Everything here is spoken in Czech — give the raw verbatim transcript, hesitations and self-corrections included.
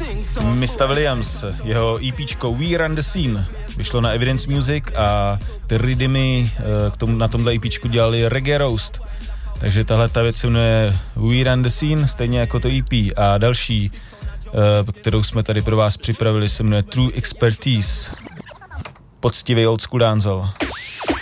mister Williams, jeho EPčko We Run the Scene vyšlo na Evidence Music a ty rytmy k tomu, na tomhle EPčku dělali Reggae Roast. Takže tahle ta věc se jmenuje We Run the Scene, stejně jako to E P. A další, kterou jsme tady pro vás připravili, se jmenuje True Expertise. Poctivý old school dancehall.